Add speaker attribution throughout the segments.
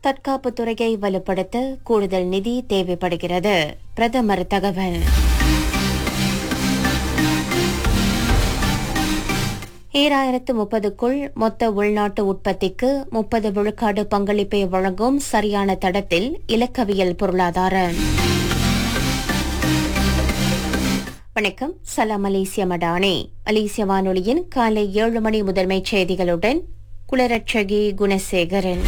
Speaker 1: தற்காப்பு துறையை வலுப்படுத்த கூடுதல் நிதி தேவைப்படுகிறது. பிரதமர் தகவல். 2030க்குள் மொத்த உள்நாட்டு உற்பத்திக்கு 30 விழுக்காடு பங்களிப்பை வழங்கும் சரியான தடத்தில் இலக்கவியல் பொருளாதாரம். வணக்கம். சலாம் மலேசிய மடானே. மலேசிய வானொலியின் காலை 7 மணி முதன்மைச் செய்திகளுடன் குலரட்சகி குணசேகரன்.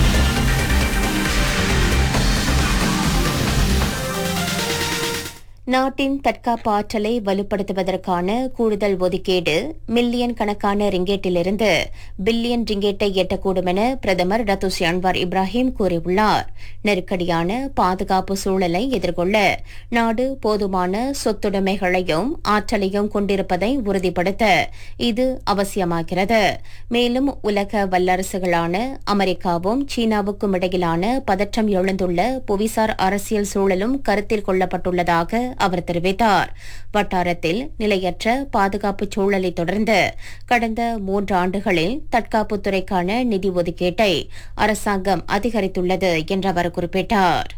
Speaker 1: நாட்டின் தற்காப்பு ஆற்றலை வலுப்படுத்துவதற்கான கூடுதல் ஒதுக்கீடு மில்லியன் கணக்கான ரிங்கேட்டிலிருந்து பில்லியன் ரிங்கேட்டை எட்டக்கூடும் என பிரதமர் டத்துஸ்ரீ அன்வார் இப்ராஹிம் கூறியுள்ளார். நெருக்கடியான பாதுகாப்பு சூழலை எதிர்கொள்ள நாடு போதுமான சொத்துடைமைகளையும் ஆற்றலையும் கொண்டிருப்பதை உறுதிப்படுத்த இது அவசியமாகிறது. மேலும் உலக வல்லரசுகளான அமெரிக்காவும் சீனாவுக்கும் இடையிலான பதற்றம் எழுந்துள்ள புவிசார் அரசியல் சூழலும் கருத்தில் கொள்ளப்பட்டுள்ளதாக அவர் தெரிவித்தார். வட்டாரத்தில் நிலையற்ற பாதுகாப்பு சூழலை தொடர்ந்து கடந்த 3 ஆண்டுகளில் தற்காப்புத் துறைக்கான நிதி ஒதுக்கீட்டை அரசாங்கம் அதிகரித்துள்ளது என்று அவர் குறிப்பிட்டார்.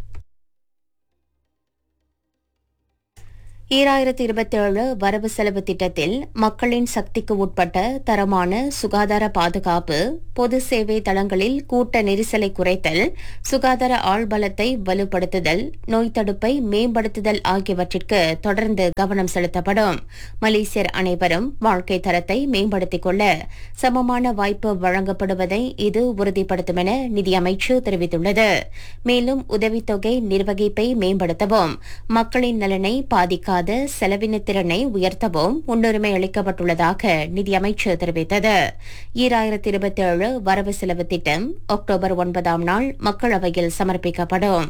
Speaker 1: 2027 வரவு செலவு திட்டத்தில் மக்களின் சக்திக்கு உட்பட்ட தரமான சுகாதார பாதுகாப்பு, பொது சேவை தளங்களில் கூட்ட நெரிசலை குறைத்தல், சுகாதார ஆள்பலத்தை வலுப்படுத்துதல், நோய் தடுப்பை மேம்படுத்துதல் ஆகியவற்றிற்கு தொடர்ந்து கவனம் செலுத்தப்படும். மலேசியர் அனைவரும் வாழ்க்கை தரத்தை மேம்படுத்திக் கொள்ள சமமான வாய்ப்பு வழங்கப்படுவதை இது உறுதிப்படுத்தும் என நிதியமைச்சு தெரிவித்துள்ளது. மேலும் உதவித்தொகை நிர்வகிப்பை மேம்படுத்தவும், மக்களின் நலனை பாதிக்காத செலவின திறனை உயர்த்தவும் முன்னுரிமை அளிக்கப்பட்டுள்ளதாக நிதியமைச்சு தெரிவித்தது. 2027 வரவு செலவு திட்டம் அக்டோபர் 9ஆம் நாள் மக்களவையில் சமர்ப்பிக்கப்படும்.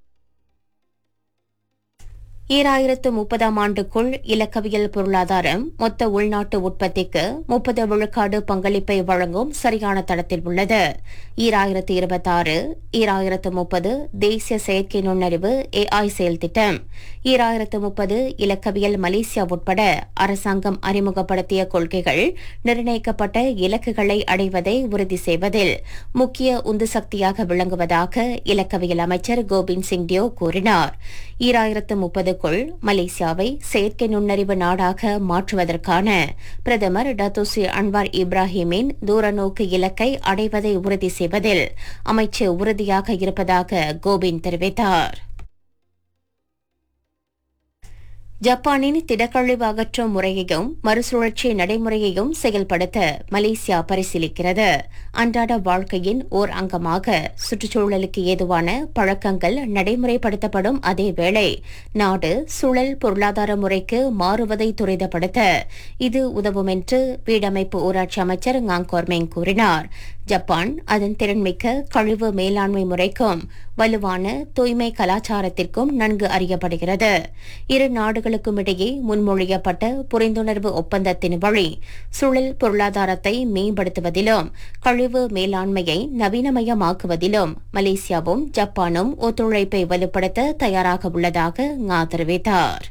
Speaker 1: 2030ஆம் ஆண்டுக்குள் இலக்கவியல் பொருளாதாரம் மொத்த உள்நாட்டு உற்பத்திக்கு 30 விழுக்காடு பங்களிப்பை வழங்கும் சரியான தடத்தில் உள்ளது. 2026-2030 தேசிய செயற்கை நுண்ணறிவு AI செயல் திட்டம், 2030 இலக்கவியல் மலேசியா உட்பட அரசாங்கம் அறிமுகப்படுத்திய கொள்கைகள் நிர்ணயிக்கப்பட்ட இலக்குகளை அடைவதை உறுதி செய்வதில் முக்கிய உந்து சக்தியாக விளங்குவதாக இலக்கவியல் அமைச்சர் கோபிந்த் சிங் டியோ கூறினார். 2030க்குள் மலேசியாவை செயற்கை நுண்ணறிவு நாடாக மாற்றுவதற்கான பிரதமர் டத்துஸ்ரீ அன்வார் இப்ராஹிமின் தூரநோக்கு இலக்கை அடைவதை உறுதி செய்வதில் அமைச்சு உறுதியாக இருப்பதாக கோபிந்த் தெரிவித்தார். ஜப்பானின் திடக்கழிவு அகற்றும் முறையையும் மறுசுழற்சி நடைமுறையையும் செயல்படுத்த மலேசியா பரிசீலிக்கிறது. அன்றாட வாழ்க்கையின் ஓர் அங்கமாக சுற்றுச்சூழலுக்கு ஏதுவான பழக்கங்கள் நடைமுறைப்படுத்தப்படும் அதேவேளை நாடு சூழல் பொருளாதார முறைக்கு மாறுவதை துரிதப்படுத்த இது உதவும் என்று வீடமைப்பு ஊராட்சி அமைச்சர் ngaங்கோர்மேங் கூறினார். ஜப்பான் அதன் திறன்மிக்க கழிவு மேலாண்மை முறைக்கும் வலுவான தூய்மை கலாச்சாரத்திற்கும் நன்கு அறியப்படுகிறது. இரு நாடுகளுக்கும் இடையே முன்மொழியப்பட்ட புரிந்துணர்வு ஒப்பந்தத்தின் வழி சூழல் பொருளாதாரத்தை மேம்படுத்துவதிலும் கழிவு மேலாண்மையை நவீனமயமாக்குவதிலும் மலேசியாவும் ஜப்பானும் ஒத்துழைப்பை வலுப்படுத்த தயாராக உள்ளதாக ngா தெரிவித்தார்.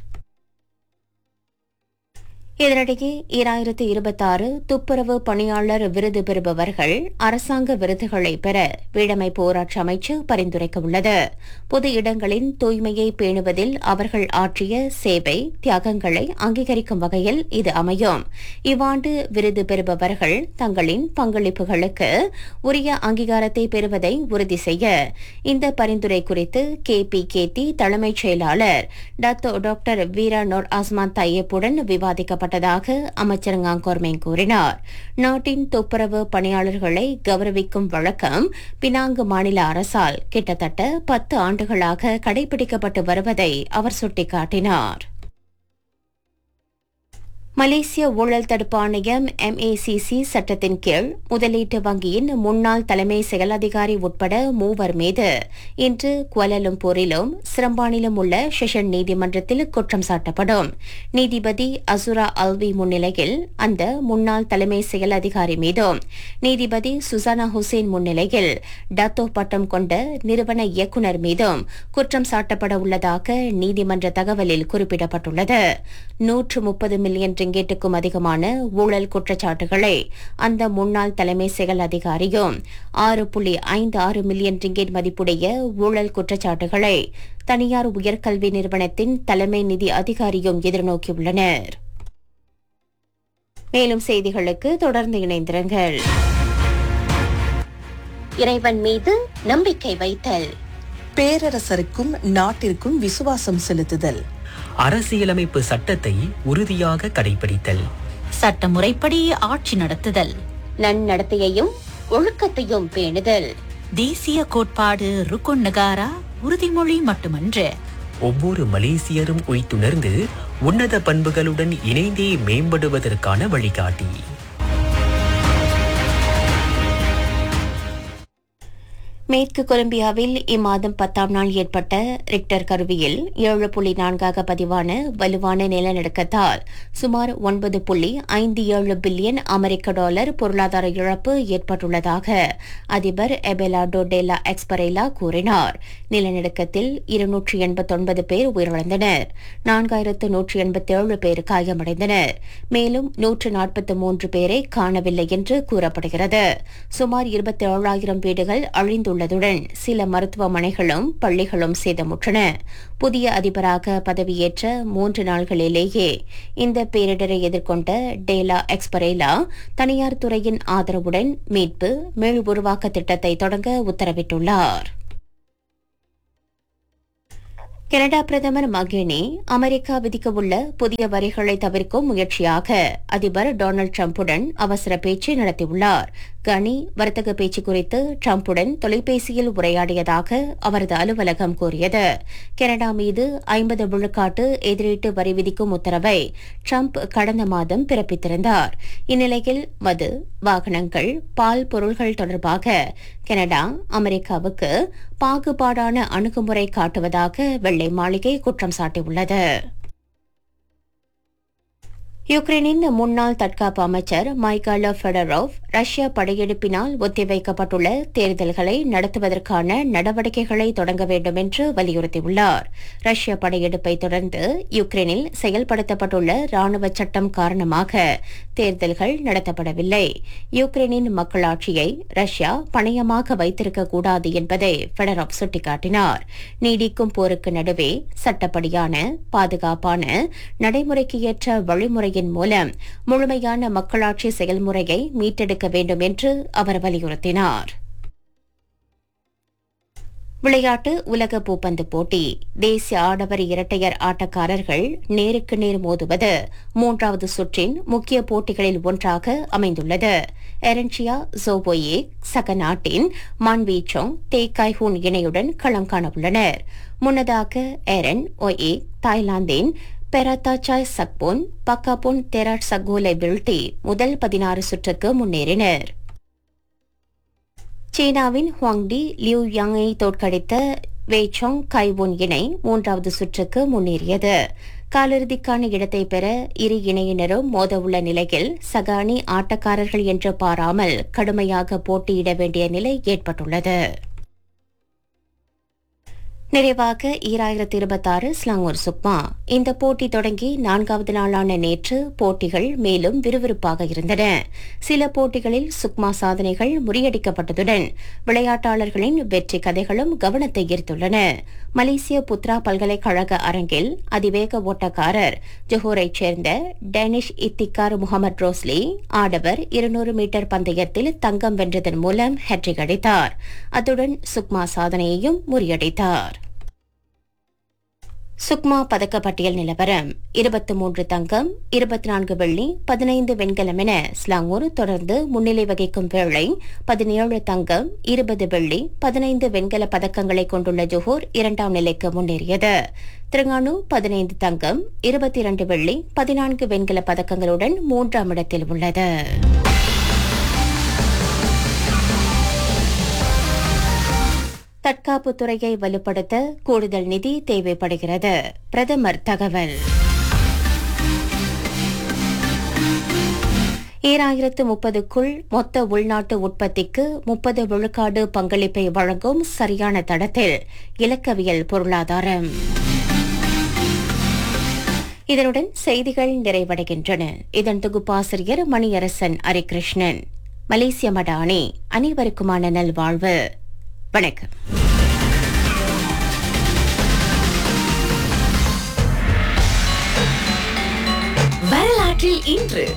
Speaker 1: இதனிடையே 2026 துப்புரவு பணியாளர் விருது பெறுபவர்கள் அரசாங்க விருதுகளை பெற வீடமைப்பு ஊராட்சி அமைச்சு பரிந்துரைக்க உள்ளது. பொது இடங்களின் தூய்மையை பேணுவதில் அவர்கள் ஆற்றிய சேவை தியாகங்களை அங்கீகரிக்கும் வகையில் இது அமையும். இவ்வாண்டு விருது பெறுபவர்கள் தங்களின் பங்களிப்புகளுக்கு உரிய அங்கீகாரத்தை பெறுவதை உறுதி செய்ய இந்த பரிந்துரை குறித்து KPKT தலைமைச் செயலாளர் டாக்டர் வீரா நோர் ஆஸ்மான் தையப்புடன் விவாதிக்கப்பட்டதாக அமைச்சர் ngaங்கோர்மேங் கூறினார். நாட்டின் துப்புரவு பணியாளர்களை கௌரவிக்கும் வழக்கம் பினாங்கு மாநில அரசால் கிட்டத்தட்ட 10 ஆண்டுகளாக கடைபிடிக்கப்பட்டு வருவதை அவர் சுட்டிக்காட்டினார். மலேசிய ஊழல் தடுப்பு ஆணையம் MACC சட்டத்தின் கீழ் முதலீட்டு வங்கியின் முன்னாள் தலைமை செயல் அதிகாரி உட்பட 3 மீது இன்று குவாலலும்பூரிலும் சிரம்பானிலும் உள்ள செஷன் நீதிமன்றத்தில் குற்றம் சாட்டப்படும். நீதிபதி அசுரா அல்வி முன்னிலையில் அந்த முன்னாள் தலைமை செயல் அதிகாரி மீதும் நீதிபதி சுசானா ஹுசேன் முன்னிலையில் டத்தோ பட்டம் கொண்ட நிறுவன இயக்குநர் மீதும் குற்றம் சாட்டப்பட உள்ளதாக நீதிமன்ற தகவலில் குறிப்பிடப்பட்டுள்ளது. 130 மில்லியன் ரிங்கெட்டுக்கும் அதிகமான ஊழல் குற்றச்சாட்டுகளை அந்த முன்னாள் தலைமை செயல் அதிகாரியும் 6.56 மில்லியன் ரிங்கெட் மதிப்புடைய ஊழல் குற்றச்சாட்டுகளை தனியார் உயர்கல்வி நிறுவனத்தின் தலைமை நிதி அதிகாரியும் எதிர்நோக்கியுள்ளனர். மேலும் செய்திகளுக்கு தொடர்ந்து இணைந்திருங்கள். இறைவன் மீது நம்பிக்கை வைத்தல்,
Speaker 2: பேரரசருக்கும் நாட்டிற்கும் விசுவாசம் செலுத்துதல்,
Speaker 3: அரசியலமைப்பு சட்டத்தை உறுதியாக கடைபிடித்தல்,
Speaker 4: சட்டமுறைப்படி ஆட்சி நடத்துதல்,
Speaker 1: நன்னடத்தையையும் ஒழுக்கத்தையும் பேணுதல்,
Speaker 4: தேசிய கோட்பாடு ருக்குன் நகாரா உறுதிமொழி மட்டுமன்று,
Speaker 3: ஒவ்வொரு மலேசியரும் உய்த்துணர்ந்து உன்னத பண்புகளுடன் இணைந்தே மேம்படுவதற்கான வழிகாட்டி.
Speaker 1: மேற்கு கொலம்பியாவில் இம்மாதம் 10ஆம் நாள் ஏற்பட்ட ரிக்டர் கருவியில் 7.4 பதிவான வலுவான நிலநடுக்கத்தால் சுமார் 9.57 பில்லியன் அமெரிக்க டாலர் பொருளாதார இழப்பு ஏற்பட்டுள்ளதாக அதிபர் எபெலாடோ டெலா எக்ஸ்பரேலா கூறினார். நிலநடுக்கத்தில் 289 பேர் உயிரிழந்தனர், 4187 பேர் காயமடைந்தனர், மேலும் 143 பேரை காணவில்லை என்று கூறப்படுகிறது. சுமார் 27,000 வீடுகள் அழிந்துள்ளதுடன் சில மருத்துவமனைகளும் பள்ளிகளும் சேதமுற்றன. புதிய அதிபராக பதவியேற்ற 3 நாள்களிலேயே இந்த பேரிடரை எதிர்கொண்ட டேலா எக்ஸ்பரேலா தனியார் துறையின் ஆதரவுடன் மீட்பு மீள் உருவாக்க திட்டத்தை தொடங்க உத்தரவிட்டுள்ளார். கனடா பிரதமர் மகேனி அமெரிக்கா விதிக்கவுள்ள புதிய வரிகளை தவிர்க்கும் முயற்சியாக அதிபர் டொனால்டு டிரம்புடன் அவசர பேச்சு நடத்தியுள்ளார். கனி வர்த்தக பேச்சு குறித்து டிரம்புடன் தொலைபேசியில் உரையாடியதாக அவரது அலுவலகம் கூறியது. கனடா மீது 50 விழுக்காட்டு எதிரீட்டு வரி விதிக்கும் உத்தரவை டிரம்ப் கடந்த மாதம் பிறப்பித்திருந்தார். இந்நிலையில் மது, வாகனங்கள், பால் பொருள்கள் தொடர்பாக கனடா அமெரிக்காவுக்கு பாகுபாடான அணுகுமுறை காட்டுவதாக வெள்ளை மாளிகை குற்றம் சாட்டியுள்ளது. யுக்ரைனின் முன்னாள் தற்காப்பு அமைச்சர் மைகாலோ ஃபெடரோவ் ரஷ்ய படையெடுப்பினால் ஒத்திவைக்கப்பட்டுள்ள தேர்தல்களை நடத்துவதற்கான நடவடிக்கைகளை தொடங்க வேண்டும் என்று வலியுறுத்தியுள்ளார். ரஷ்ய படையெடுப்பை தொடர்ந்து யுக்ரைனில் செயல்படுத்தப்பட்டுள்ள ராணுவ சட்டம் காரணமாக தேர்தல்கள் நடத்தப்படவில்லை. யுக்ரைனின் மக்களாட்சியை ரஷ்யா பணயமாக வைத்திருக்க கூடாது என்பதை ஃபெடரோவ் சுட்டிக்காட்டினார். நீடிக்கும் போருக்கு நடுவே சட்டப்படியான பாதுகாப்பான நடைமுறைக்கு ஏற்ற வழிமுறை மூலம் முழுமையான மக்களாட்சி செயல்முறையை மீட்டெடுக்க வேண்டும் என்று அவர் வலியுறுத்தினார். விளையாட்டு உலக பூப்பந்து போட்டி. தேசிய ஆடவர் இரட்டையர் ஆட்டக்காரர்கள் நேருக்கு நேர் மோதுவது 3வது சுற்றின் முக்கிய போட்டிகளில் ஒன்றாக அமைந்துள்ளது. எரன்சியா ஜோபோயே சக நாட்டின் மான்வீச்சோங் தேக்காய் ஹூன் இணையுடன் களம் காணவுள்ளனர். முன்னதாக எரன் ஒயே தாய்லாந்தின் பெராத்தாச்சாய் சக்போன் பக்காபோன் தெராட் சகோலை வீழ்த்தி முதல் 16 சுற்றுக்கு முன்னேறினர். சீனாவின் ஹுவாங்டி லியூ யாங்கை தோற்கடித்த வெய்சோங் கைவோன் இணை 3வது சுற்றுக்கு முன்னேறியது. காலிறுதிக்கான இடத்தை பெற இரு இணையினரும் மோதவுள்ள நிலையில் சக அணி ஆட்டக்காரர்கள் என்று பாராமல் கடுமையாக போட்டியிட வேண்டிய நிலை ஏற்பட்டுள்ளது. நிறைவாக 2026 ஸ்லாங்கூர் சுக்மா. இந்த போட்டி தொடங்கி 4வது நாளான நேற்று போட்டிகள் மேலும் விறுவிறுப்பாக இருந்தன. சில போட்டிகளில் சுக்மா சாதனைகள் முறியடிக்கப்பட்டதுடன் விளையாட்டாளர்களின் வெற்றி கதைகளும் கவனத்தை ஈர்த்துள்ளன. மலேசிய புத்ரா பல்கலைக்கழக அரங்கில் அதிவேக ஓட்டக்காரர் ஜொஹூரைச் சேர்ந்த டேனிஷ் இத்திகார் முகமது ரோஸ்லி ஆடவர் 200 மீட்டர் பந்தயத்தில் தங்கம் வென்றதன் மூலம் ஹேட்ரிக் அடித்தார். அத்துடன் சுக்மா சாதனையையும் முறியடித்தார். சுக்மா பதக்கப்பட்டியல் நிலவரம்: 23 தங்கம், 24 வெள்ளி, 15 வெண்கலம் என ஸ்லாங்கூர் தொடர்ந்து முன்னிலை வகிக்கும் வேளை 17 தங்கம், 20 வெள்ளி, 15 வெண்கல பதக்கங்களை கொண்டுள்ள ஜொஹூர் 2ஆம் நிலைக்கு முன்னேறியது. திரங்கானு 15 தங்கம், 22 வெள்ளி, 14 வெண்கல பதக்கங்களுடன் 3ஆம் இடத்தில் உள்ளது. தற்காப்பு துறையை வலுப்படுத்த கூடுதல் நிதி தேவைப்படுகிறது. பிரதமர் தகவல். 2030க்குள் மொத்த உள்நாட்டு உற்பத்திக்கு 30 விழுக்காடு பங்களிப்பை வழங்கும் சரியான தடத்தில் இலக்கவியல் பொருளாதாரம். இதனுடன் செய்திகள் நிறைவடைகின்றன. இதன் தொகுப்பாசிரியர் மணியரசன் ஹரிகிருஷ்ணன். மலேசிய மடானி அனைவருக்குமான நல்வாழ்வு. வணக்கம்.
Speaker 4: வரலாற்றில் இன்று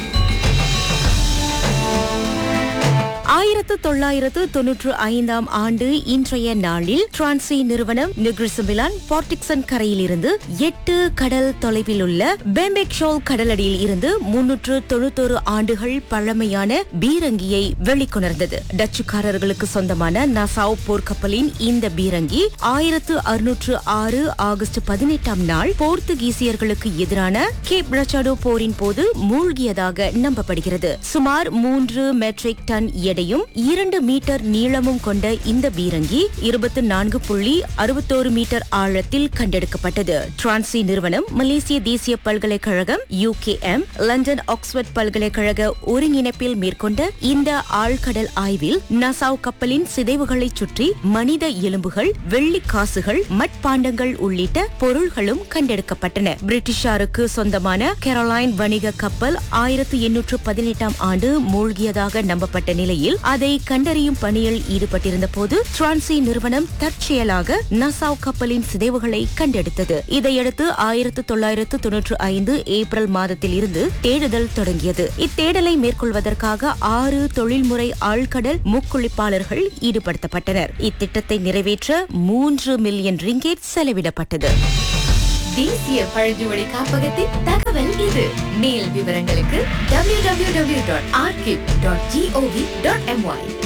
Speaker 5: 1995 ஆண்டு இன்றைய நாளில் டிரான்சி நிறுவனம் நெக்ரிசமிலான் போர்டிக்சன் கரையிலிருந்து 8 கடல் தொலைவில் உள்ள பெம்பெக்ஷோல் கடலடியில் இருந்து 391 ஆண்டுகள் பழமையான பீரங்கியை வெளிக்கொணர்ந்தது. டச்சுக்காரர்களுக்கு சொந்தமான நசாவ் போர்க்கப்பலின் இந்த பீரங்கி 1606 ஆகஸ்ட் 18 நாள் போர்த்துகீசியர்களுக்கு எதிரான கேப் ரச்சாடோ போரின் போது மூழ்கியதாக நம்பப்படுகிறது. சுமார் 3 மெட்ரிக் டன் எடையும் 2 மீட்டர் நீளமும் கொண்ட இந்த பீரங்கி 24.61 மீட்டர் ஆழத்தில் கண்டெடுக்கப்பட்டது. டிரான்சி நிறுவனம் மலேசிய தேசிய பல்கலைக்கழகம் UKM லண்டன் ஆக்ஸ்போர்ட் பல்கலைக்கழக ஒருங்கிணைப்பில் மேற்கொண்ட இந்த ஆழ்கடல் ஆய்வில் நசாவ் கப்பலின் சிதைவுகளை சுற்றி மனித எலும்புகள், வெள்ளி காசுகள், மட்பாண்டங்கள் உள்ளிட்ட பொருள்களும் கண்டெடுக்கப்பட்டன. பிரிட்டிஷாருக்கு சொந்தமான கெரோலைன் வணிக கப்பல் 1818 ஆண்டு மூழ்கியதாக நம்பப்பட்ட நிலையில் அதை கண்டறியும் பணியில் ஈடுபட்டிருந்த போது டிரான்சி நிறுவனம் தற்செயலாக நசாவ் கப்பலின் சிதைவுகளை கண்டெடுத்தது. இதையடுத்து 1995 ஏப்ரல் மாதத்தில் இருந்து தேடுதல் தொடங்கியது. இத்தேடலை மேற்கொள்வதற்காக 6 தொழில்முறை ஆழ்கடல் முக்குளிப்பாளர்கள் ஈடுபடுத்தப்பட்டனர். இத்திட்டத்தை நிறைவேற்ற 3 மில்லியன் ரிங்கேட் செலவிடப்பட்டது.
Speaker 4: தேசிய பழங்குடி காப்பகத்தின் தகவல் இது. மேல் விவரங்களுக்கு www.archive.gov.my